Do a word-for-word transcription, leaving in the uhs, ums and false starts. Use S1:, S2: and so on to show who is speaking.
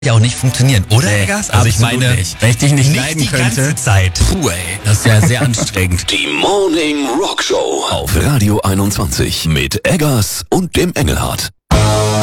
S1: ja auch nicht funktionieren, oder,
S2: Nee,
S1: Eggers?
S2: also ich meine, nicht. Wenn ich dich nicht,
S1: nicht
S2: leiden
S1: die
S2: könnte,
S1: ganze Zeit.
S2: Puh, ey, das ist ja sehr anstrengend.
S3: Die Morning Rock Show auf Radio einundzwanzig mit Eggers und dem Engelhardt.